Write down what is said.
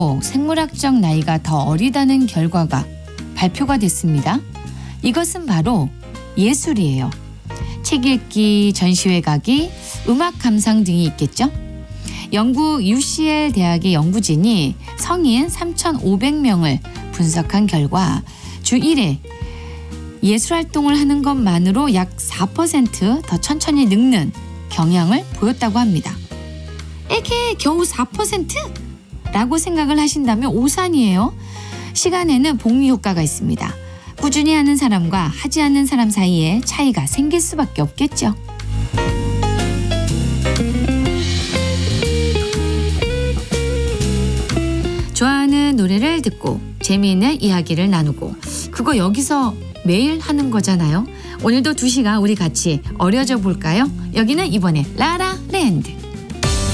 생물학적 나이가 더 어리다는 결과가 발표가 됐습니다. 이것은 바로 예술이에요. 책 읽기, 전시회 가기, 음악 감상 등이 있겠죠. 영국 UCL 대학의 연구진이 성인 3,500명을 분석한 결과 주 1회 예술활동을 하는 것만으로 약 4% 더 천천히 늙는 경향을 보였다고 합니다. 에게 겨우 4%? 라고 생각을 하신다면 오산이에요. 시간에는 복리 효과가 있습니다. 꾸준히 하는 사람과 하지 않는 사람 사이에 차이가 생길 수밖에 없겠죠. 좋아하는 노래를 듣고 재미있는 이야기를 나누고 그거 여기서 매일 하는 거잖아요. 오늘도 2시간 우리 같이 어려져 볼까요? 여기는 이번에 라라랜드.